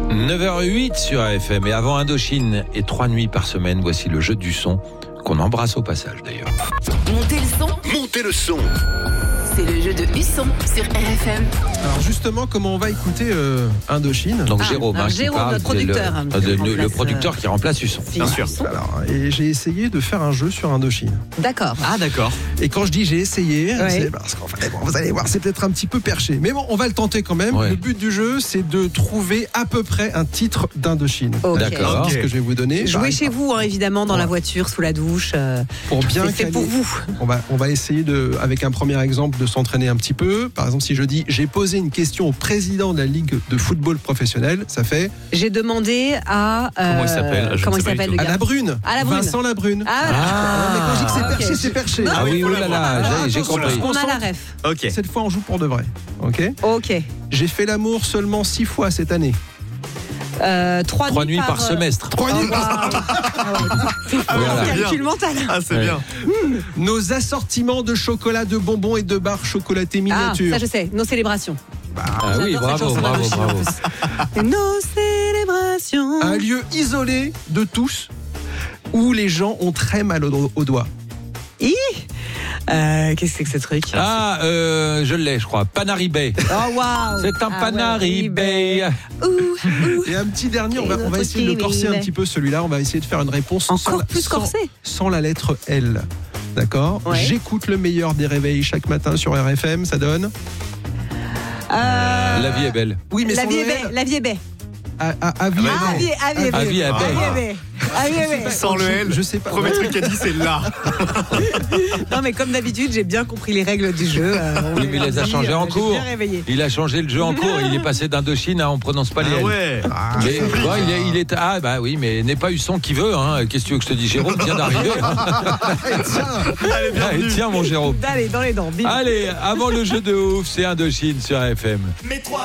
9h08 sur AFM. Et avant Indochine et 3 nuits par semaine, voici le jeu du son qu'on embrasse au passage d'ailleurs. Montez le son. Montez le son. C'est le jeu de Husson sur RFM. Alors justement, comment on va écouter Indochine? Donc Jérôme, qui Jérôme, parle, notre producteur. le producteur qui remplace Husson. Bien sûr. Alors, et j'ai essayé de faire un jeu sur Indochine. D'accord. Ah d'accord. Et quand je dis j'ai essayé, Ouais. c'est parce qu'en fait, bon, vous allez voir, c'est peut-être un petit peu perché. Mais bon, on va le tenter quand même. Ouais. Le but du jeu, c'est de trouver à peu près un titre d'Indochine. Ok. D'accord. Ce que je vais vous donner. Jouez chez vous, hein, évidemment, dans la Ouais. voiture, sous la douche. Pour bien C'est fait caler. pour vous. On va essayer avec un premier exemple de s'entraîner un petit peu. Par exemple, si je dis j'ai posé une question au président de la Ligue de football professionnel, ça fait J'ai demandé à. Comment il s'appelle ? Je Comment ne il sais pas s'appelle du le à gars la Brune. À la Brune. Vincent Labrune. Ah, voilà. Mais quand je dis que c'est ok. perché, c'est perché. Non, Ah oui, oh là là, j'ai attention, compris. On a la ref. Ok. Cette fois, on joue pour de vrai. Ok. Ok. J'ai fait l'amour seulement 6 fois cette année. 3 nuits par semestre. 3 nuits. Voilà. Calcul mental. Ah c'est Ouais. bien. Nos assortiments de chocolat, de bonbons et de barres chocolatées Ah, miniatures. ça je sais. Nos célébrations. Ah oui, J'adore cette bravo, chanson bravo, d'Indochine, en bravo. plus. Nos célébrations. Un lieu isolé de tous où les gens ont très mal aux doigts. Qu'est-ce que c'est que ce truc Ah, je l'ai, je crois. Panaribay. Oh waouh. C'est un Panaribay. Et un petit dernier, on va notre essayer de le corser un Kiwi. petit peu celui-là. On va essayer de faire une réponse Encore plus corsé. sans la lettre L. D'accord. Ouais. J'écoute le meilleur des réveils chaque matin sur RFM. Ça donne. La vie est belle. Oui, mais La sans vie le est L. belle. La vie est belle. Avis. Avis est belle. Avis est belle. Sans le L. Je sais pas. Premier truc qu'elle dit c'est là. Non mais comme d'habitude, j'ai bien compris les règles du jeu. Oui, mais il les a changées en cours. Bien réveillé. Il a changé le jeu en cours. Il est passé d'Indochine à on prononce pas les Ah L. ouais. Mais, tu vois, il est ah bah oui, mais n'est pas Husson qui veut. Hein. Qu'est-ce que tu veux que je te dise, Jérôme vient d'arriver. Allez Allez, bienvenue. tiens mon Jérôme. Allez, dans les dents. Bim. Allez, avant le jeu de ouf, c'est Indochine sur AFM.